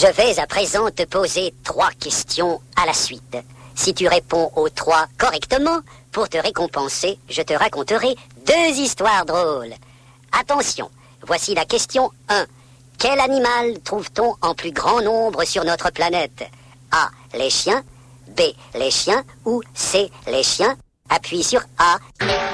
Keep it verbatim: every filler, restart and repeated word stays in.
Je vais à présent te poser trois questions à la suite. Si tu réponds aux trois correctement, pour te récompenser, je te raconterai deux histoires drôles. Attention, voici la question un. Quel animal trouve-t-on en plus grand nombre sur notre planète? A. Les chiens. B. Les chiens. Ou C. Les chiens. Appuie sur A.